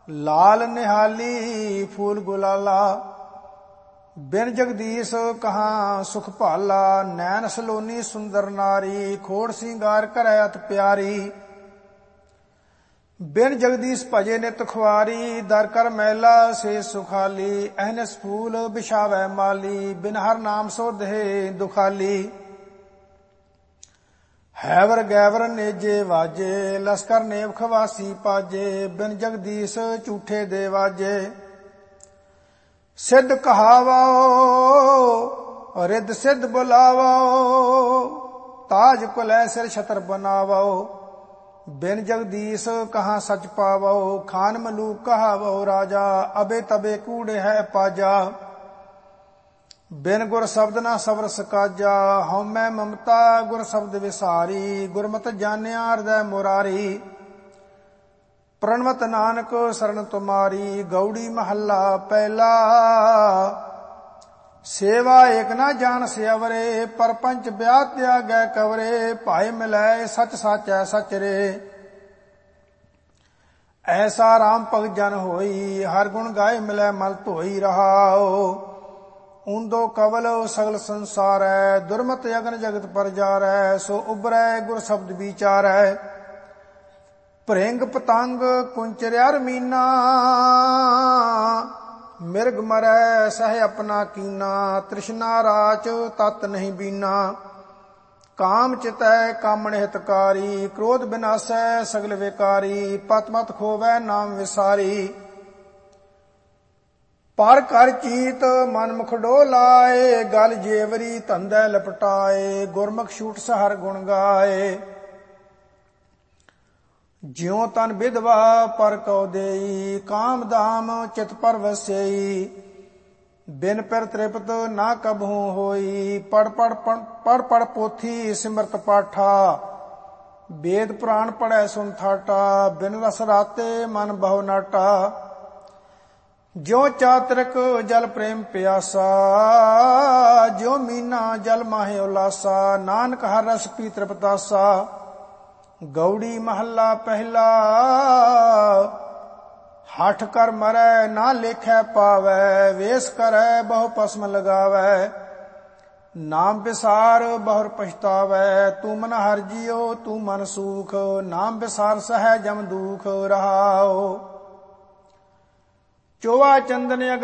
लाल निहाली फूल गुलाला। बिन जगदीश कहाँ सुख भाला, नैन सलोनी सुंदर नारी, खोड़ सिंगार करे अत प्यारी। बिन जगदीश भजे नित खुआरी, दर कर मैला से सुखाली। अहनस फूल बिछावै माली, बिन हर नाम सो देह दुखाली। हैवर गैवर नेजे वाजे, लश्कर नेव खवासी पाजे। बिन जगदीश झूठे दे वाजे। सिद्ध कहावो रिद सिद्ध बुलावो, ताज कुलै सिर छतर बनावो। बिन जगदीश कहाँ सच पावो, खान मलूक कहावो राजा। अबे तबे कूड़े है पाजा, बिन गुर शब्द ना सबर सकाजा। हउमੈ ममता गुर शब्द विसारी, गुरमत जानिया हृदय मुरारी। प्रणवत नानक शरण तुम्हारी, गौड़ी महला पहला। सेवा एक ना जान सियवरे, परपंच ब्याह त्यागै कवरे। भाई मिलै सच साचै सच रे, ऐसा राम भगत जन होई। हर गुण गाए मिलै मल धोई रहाओ। ऊंदो कवल सगल संसारै, दुर्मत अगन जगत पर जारै। सो उबरै गुर शब्द विचारै, भृंग पतंग कुंचर्यार मीना। मिर्ग मरै सह अपना कीना, तृष्णा राच तत नहीं बीना। काम चितै कामण हितकारी, क्रोध विनाशै सगल विकारी। पत मत खोवै नाम विसारी, पर कर चीत मन मुख डोलाए। गल जेवरी धंधै लपटाए, गुरमुख छूट सहर गुण गाए। ज्यों तन विधवा पर कौ देई, काम धाम चित पर वसई। बिन पर तृप्त ना कबहू होई, पढ़ पढ़ पोथी सिमरत पाठा। वेद पुराण पढ़ै सुन ठाटा, बिन रस राते मन बहु नाटा। ज्यों चातरिक जल प्रेम प्यासा, ज्यों मीना जल माहे उलासा। नानक हर रस पी तृपतासा, गौड़ी महला पहला। हठ कर मरै ना लेखै पावै, वेश करै बहु पस्म लगावै। नाम विसार बहुर पछतावै, तू मन हर जियो तू मन सूख। नाम विसार सहै जम दुख रहाओ। चोवा चंदन